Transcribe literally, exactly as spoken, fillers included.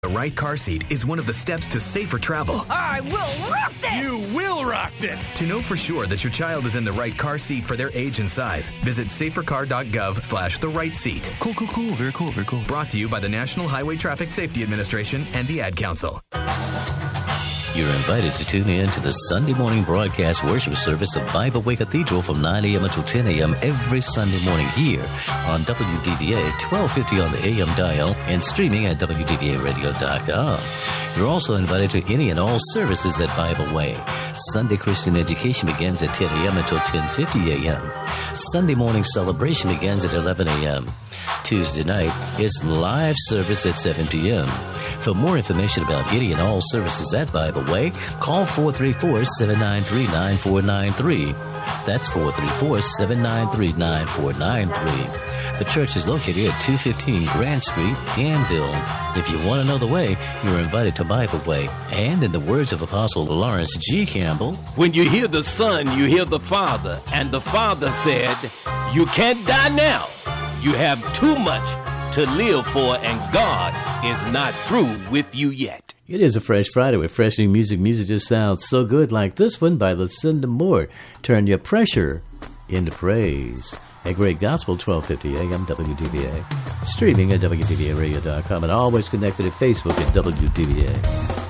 The right car seat is one of the steps to safer travel. I will rock this! You will rock this! To know for sure that your child is in the right car seat for their age and size, visit safercar.gov slash the right seat. Cool, cool, cool. Very cool, very cool. Brought to you by the National Highway Traffic Safety Administration and the Ad Council. You're invited to tune in to the Sunday morning broadcast worship service of Bible Way Cathedral from nine a.m. until ten a.m. every Sunday morning here on W D V A twelve fifty on the A M dial and streaming at W D V A radio dot com. You're also invited to any and all services at Bible Way. Sunday Christian education begins at ten a.m. until ten fifty a.m. Sunday morning celebration begins at eleven a.m. Tuesday night is live service at seven p.m. For more information about any and all services at Bible Way, call four three four, seven nine three, nine four nine three. That's four three four, seven nine three, nine four nine three. The church is located at two fifteen Grant Street, Danville. If you want to know the way, you're invited to Bible Way. And in the words of Apostle Lawrence G. Campbell, when you hear the Son, you hear the Father. And the Father said, you can't die now. You have too much to live for, and God is not through with you yet. It is a Fresh Friday with fresh new music. Music just sounds so good, like this one by Lucinda Moore. Turn your pressure into praise. A great gospel, twelve fifty a.m. W D V A. Streaming at W D V A radio dot com and always connected at Facebook at W D V A.